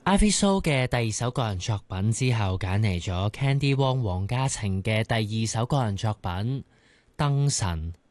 Ivy So 嘅第二首個人作品之後，揀嚟咗 Candy Wong 黃家晴嘅第二首個人作品《燈神》。